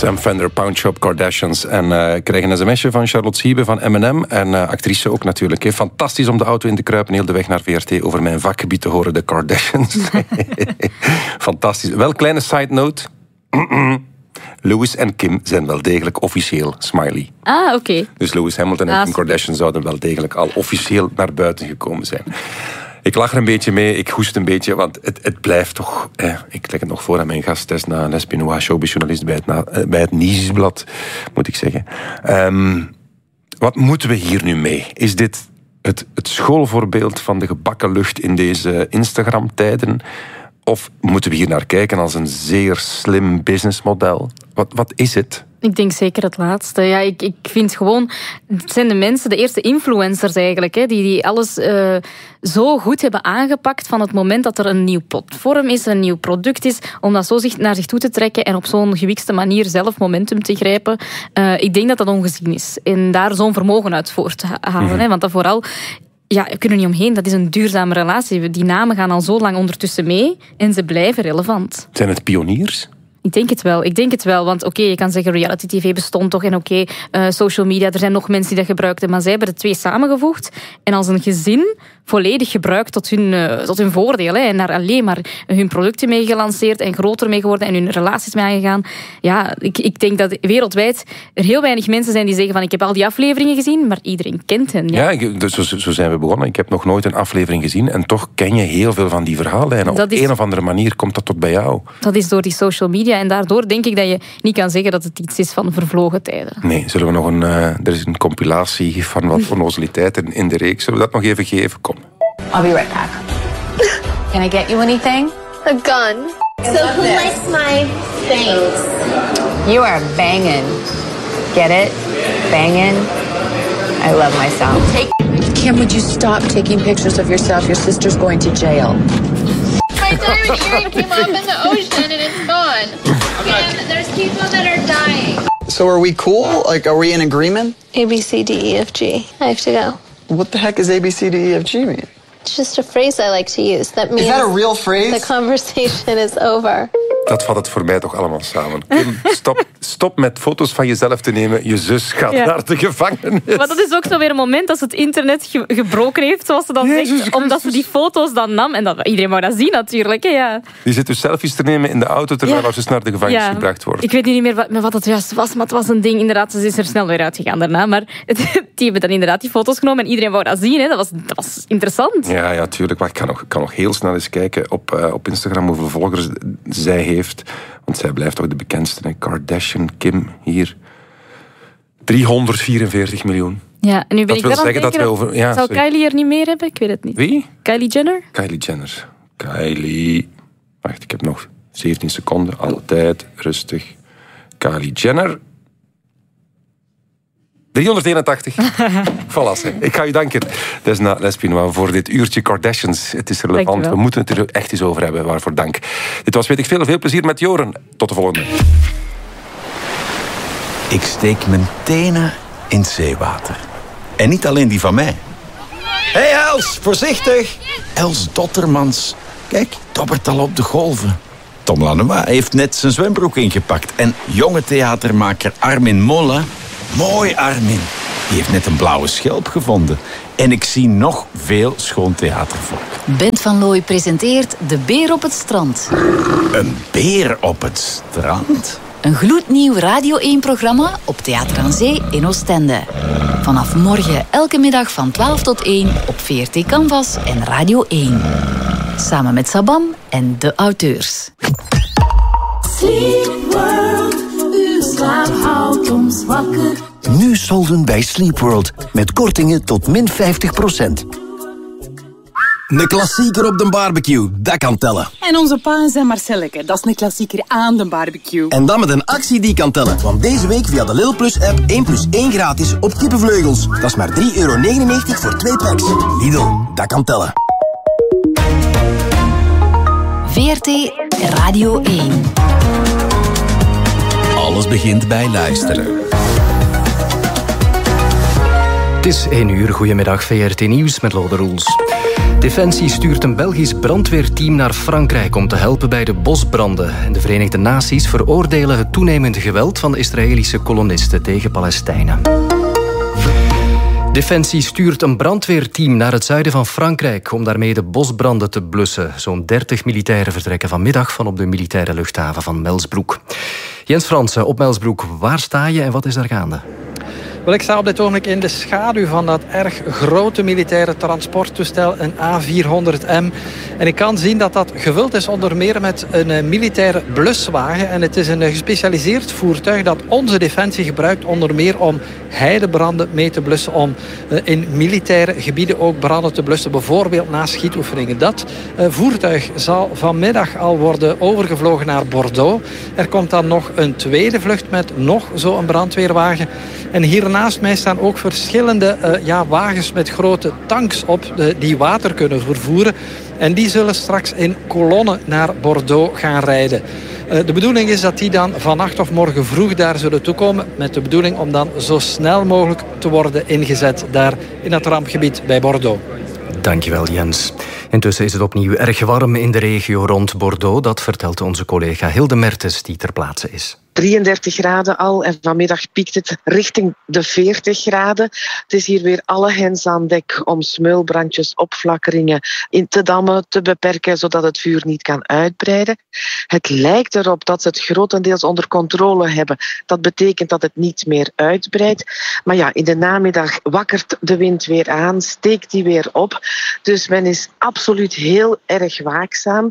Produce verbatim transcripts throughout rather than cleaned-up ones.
Sam Fender, Pound Shop, Kardashians. En uh, ik krijg een sms'je van Charlotte Siebe van M en M. En uh, actrice ook natuurlijk. He. Fantastisch om de auto in te kruipen, heel de weg naar V R T over mijn vakgebied te horen, de Kardashians. Fantastisch. Wel, kleine side note. Lewis en Kim zijn wel degelijk officieel smiley. Ah, oké. Okay. Dus Lewis Hamilton en ah, Kim Kardashian zouden wel degelijk al officieel naar buiten gekomen zijn. Ik lach er een beetje mee, ik hoest een beetje, want het, het blijft toch... Eh, ik leg het nog voor aan mijn gast, Desna Lespinois, showbizjournalist bij het, bij het Nieuwsblad, moet ik zeggen. Um, wat moeten we hier nu mee? Is dit het, het schoolvoorbeeld van de gebakken lucht in deze Instagram-tijden? Of moeten we hier naar kijken als een zeer slim businessmodel? Wat, wat is het? Ik denk zeker het laatste. Ja, ik, ik vind gewoon... Het zijn de mensen, de eerste influencers eigenlijk, hè, die, die alles uh, zo goed hebben aangepakt van het moment dat er een nieuw platform is, een nieuw product is, om dat zo zich, naar zich toe te trekken en op zo'n gewikste manier zelf momentum te grijpen. Uh, ik denk dat dat ongezien is. En daar zo'n vermogen uit voor te halen. Mm-hmm. Hè, want dat vooral... Ja, we kunnen er niet omheen. Dat is een duurzame relatie. Die namen gaan al zo lang ondertussen mee en ze blijven relevant. Zijn het pioniers? Ik denk het wel. Ik denk het wel. Want oké, okay, je kan zeggen reality tv bestond toch en oké, okay, uh, social media, er zijn nog mensen die dat gebruikten, maar zij hebben de twee samengevoegd en als een gezin volledig gebruikt tot hun, uh, tot hun voordeel. Hè, en daar alleen maar hun producten mee gelanceerd en groter mee geworden en hun relaties mee aangegaan. Ja, ik, ik denk dat wereldwijd er heel weinig mensen zijn die zeggen van ik heb al die afleveringen gezien, maar iedereen kent hen. Ja, ja ik, dus zo, zo zijn we begonnen. Ik heb nog nooit een aflevering gezien en toch ken je heel veel van die verhalen. En op is, een of andere manier komt dat tot bij jou. Dat is door die social media. En daardoor denk ik dat je niet kan zeggen dat het iets is van vervlogen tijden. Nee, zullen we nog een... Uh, er is een compilatie van wat onnozeliteiten in de reeks. Zullen we dat nog even geven? Kom. I'll be right back. Can I get you anything? A gun. So who likes my face? You are banging. Get it? Banging. I love myself. Take... Kim, would you stop taking pictures of yourself? Your sister's going to jail. My diamond earring came off in the ocean and it's gone. And there's people that are dying. So are we cool? Like, are we in agreement? A, B, C, D, E, F, G. I have to go. What the heck is A, B, C, D, E, F, G mean? It's just a phrase I like to use. That means is that a real phrase? The conversation is over. Dat vat het voor mij toch allemaal samen. Kim, stop, stop met foto's van jezelf te nemen. Je zus gaat ja. naar de gevangenis. Maar dat is ook zo weer een moment dat ze het internet ge- gebroken heeft, zoals ze dan Jezus zegt. Christus. Omdat ze die foto's dan nam. En dat, iedereen mag dat zien natuurlijk. Hè, ja. Die zit dus selfies te nemen in de auto terwijl ja. haar zus naar de gevangenis ja. gebracht wordt. Ik weet niet meer wat, wat het juist was, maar het was een ding. Inderdaad, ze is er snel weer uitgegaan daarna. Maar het, die hebben dan inderdaad die foto's genomen en iedereen wou dat zien. Hè. Dat, was, dat was interessant. Ja, ja, tuurlijk. Maar ik kan nog, ik kan nog heel snel eens kijken op, uh, op Instagram hoeveel volgers zij heeft. Want zij blijft toch de bekendste. Hè? Kardashian, Kim, hier. driehonderdvierenveertig miljoen. Ja, en nu ben dat ik wil wel zeggen dat wij over... Ja, zou sorry. Kylie er niet meer hebben? Ik weet het niet. Wie? Kylie Jenner? Kylie Jenner. Kylie... Wacht, ik heb nog zeventien seconden. Altijd rustig. Kylie Jenner... driehonderdeenentachtig. Voilà, ik ga u danken, Desna Lespinois, voor dit uurtje Kardashians. Het is relevant. We moeten het er echt eens over hebben. Waarvoor dank. Dit was, weet ik veel, veel plezier met Joren. Tot de volgende. Ik steek mijn tenen in het zeewater. En niet alleen die van mij. Hé hey Els, voorzichtig! Els Dottermans. Kijk, dobbert al op de golven. Tom Lanois heeft net zijn zwembroek ingepakt. En jonge theatermaker Armin Molle... Mooi, Armin. Die heeft net een blauwe schelp gevonden. En ik zie nog veel schoon theatervolk. Bent van Looy presenteert De Beer op het Strand. Een beer op het strand? Een gloednieuw Radio één-programma op Theater aan Zee in Oostende. Vanaf morgen elke middag van twaalf tot één op V R T Canvas en Radio één. Samen met Sabam en de auteurs. Sleep World, uw slaap houdt ons wakker. Nu solden bij Sleep World met kortingen tot min vijftig procent. Een klassieker op de barbecue, dat kan tellen. En onze pa en zijn Marcelleke, dat is een klassieker aan de barbecue. En dan met een actie die kan tellen. Want deze week via de Lidl Plus app één plus één gratis op kippenvleugels. Dat is maar drie euro negenennegentig voor twee packs. Lidl, dat kan tellen. V R T Radio één. Alles begint bij luisteren. Het is één uur. Goedemiddag, V R T Nieuws met Lode Roels. Defensie stuurt een Belgisch brandweerteam naar Frankrijk om te helpen bij de bosbranden. En de Verenigde Naties veroordelen het toenemende geweld van de Israëlische kolonisten tegen Palestijnen. Defensie stuurt een brandweerteam naar het zuiden van Frankrijk om daarmee de bosbranden te blussen. Zo'n dertig militairen vertrekken vanmiddag van op de militaire luchthaven van Melsbroek. Jens Fransen, op Melsbroek, waar sta je en wat is daar gaande? Wel, ik sta op dit ogenblik in de schaduw van dat erg grote militaire transporttoestel, een A vierhonderd M. En ik kan zien dat dat gevuld is onder meer met een uh, militaire bluswagen. En het is een uh, gespecialiseerd voertuig dat onze Defensie gebruikt onder meer om heidebranden mee te blussen, om uh, in militaire gebieden ook branden te blussen, bijvoorbeeld na schietoefeningen. Dat uh, voertuig zal vanmiddag al worden overgevlogen naar Bordeaux. Er komt dan nog een tweede vlucht met nog zo'n brandweerwagen. En hier naast mij staan ook verschillende uh, ja, wagens met grote tanks op uh, die water kunnen vervoeren. En die zullen straks in kolonnen naar Bordeaux gaan rijden. Uh, de bedoeling is dat die dan vannacht of morgen vroeg daar zullen toekomen, met de bedoeling om dan zo snel mogelijk te worden ingezet daar in het rampgebied bij Bordeaux. Dankjewel, Jens. Intussen is het opnieuw erg warm in de regio rond Bordeaux. Dat vertelt onze collega Hilde Mertens, die ter plaatse is. drieëndertig graden al en vanmiddag piekt het richting de veertig graden. Het is hier weer alle hens aan dek om smeulbrandjes, opflakkeringen in te dammen, te beperken, zodat het vuur niet kan uitbreiden. Het lijkt erop dat ze het grotendeels onder controle hebben. Dat betekent dat het niet meer uitbreidt. Maar ja, in de namiddag wakkert de wind weer aan, steekt die weer op. Dus men is absoluut heel erg waakzaam.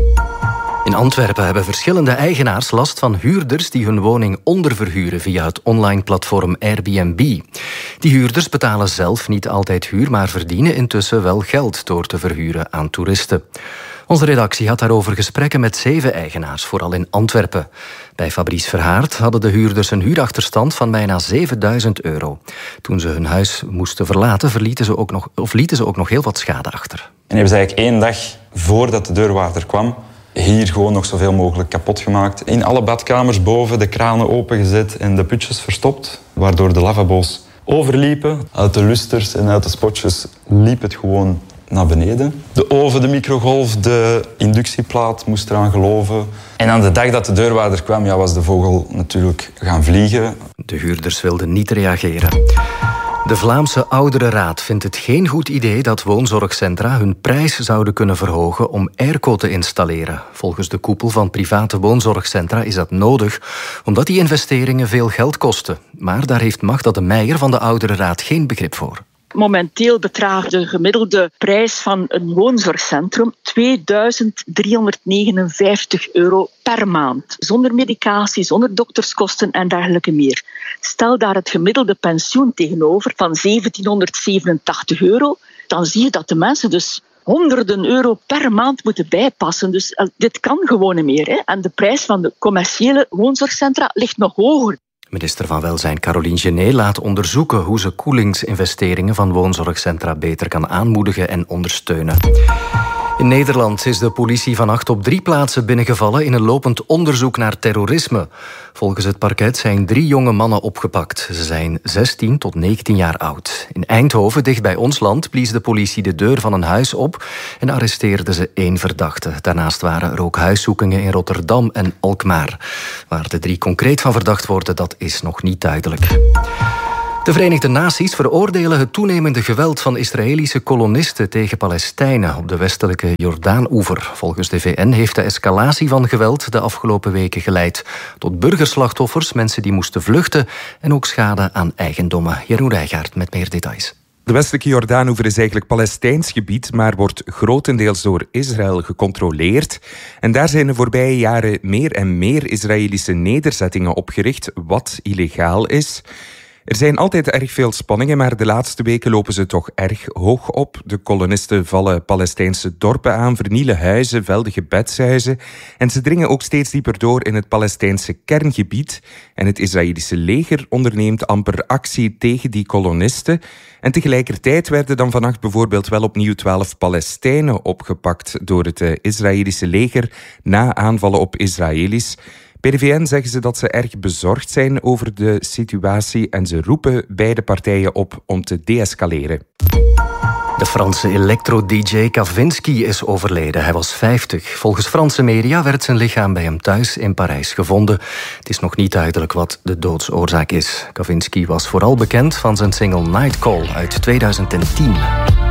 In Antwerpen hebben verschillende eigenaars last van huurders die hun woning onderverhuren via het online platform Airbnb. Die huurders betalen zelf niet altijd huur, maar verdienen intussen wel geld door te verhuren aan toeristen. Onze redactie had daarover gesprekken met zeven eigenaars, vooral in Antwerpen. Bij Fabrice Verhaert hadden de huurders een huurachterstand van bijna zevenduizend euro. Toen ze hun huis moesten verlaten, verlieten ze ook nog, of lieten ze ook nog heel wat schade achter. En hebben ze eigenlijk één dag voordat de deurwaarder kwam hier gewoon nog zoveel mogelijk kapot gemaakt. In alle badkamers boven de kranen opengezet en de putjes verstopt, waardoor de lavabo's overliepen. Uit de lusters en uit de spotjes liep het gewoon naar beneden. De oven, de microgolf, de inductieplaat moest eraan geloven. En aan de dag dat de deurwaarder kwam, ja, was de vogel natuurlijk gaan vliegen. De huurders wilden niet reageren. De Vlaamse Ouderenraad vindt het geen goed idee dat woonzorgcentra hun prijs zouden kunnen verhogen om airco te installeren. Volgens de koepel van private woonzorgcentra is dat nodig, omdat die investeringen veel geld kosten. Maar daar heeft Magda de Meijer van de Ouderenraad geen begrip voor. Momenteel bedraagt de gemiddelde prijs van een woonzorgcentrum tweeduizend driehonderdnegenenvijftig euro per maand. Zonder medicatie, zonder dokterskosten en dergelijke meer. Stel daar het gemiddelde pensioen tegenover van zeventienhonderdzevenentachtig euro, dan zie je dat de mensen dus honderden euro per maand moeten bijpassen. Dus uh, dit kan gewoon niet meer. Hè. En de prijs van de commerciële woonzorgcentra ligt nog hoger. Minister van Welzijn Caroline Genet laat onderzoeken hoe ze koelingsinvesteringen van woonzorgcentra beter kan aanmoedigen en ondersteunen. In Nederland is de politie vannacht op drie plaatsen binnengevallen in een lopend onderzoek naar terrorisme. Volgens het parket zijn drie jonge mannen opgepakt. Ze zijn zestien tot negentien jaar oud. In Eindhoven, dicht bij ons land, blies de politie de deur van een huis op en arresteerde ze één verdachte. Daarnaast waren er ook huiszoekingen in Rotterdam en Alkmaar. Waar de drie concreet van verdacht worden, dat is nog niet duidelijk. De Verenigde Naties veroordelen het toenemende geweld van Israëlische kolonisten tegen Palestijnen op de westelijke Jordaan-oever. Volgens de V N heeft de escalatie van geweld de afgelopen weken geleid tot burgerslachtoffers, mensen die moesten vluchten en ook schade aan eigendommen. Jeroen Rijgaard met meer details. De westelijke Jordaan-oever is eigenlijk Palestijns gebied, maar wordt grotendeels door Israël gecontroleerd. En daar zijn de voorbije jaren meer en meer Israëlische nederzettingen opgericht, wat illegaal is. Er zijn altijd erg veel spanningen, maar de laatste weken lopen ze toch erg hoog op. De kolonisten vallen Palestijnse dorpen aan, vernielen huizen, velden gebedshuizen. En ze dringen ook steeds dieper door in het Palestijnse kerngebied. En het Israëlische leger onderneemt amper actie tegen die kolonisten. En tegelijkertijd werden dan vannacht bijvoorbeeld wel opnieuw twaalf Palestijnen opgepakt door het Israëlische leger na aanvallen op Israëli's. Bij de V N zeggen ze dat ze erg bezorgd zijn over de situatie en ze roepen beide partijen op om te deescaleren. De Franse electro-D J Kavinsky is overleden. Hij was vijftig. Volgens Franse media werd zijn lichaam bij hem thuis in Parijs gevonden. Het is nog niet duidelijk wat de doodsoorzaak is. Kavinsky was vooral bekend van zijn single Nightcall uit tweeduizend tien.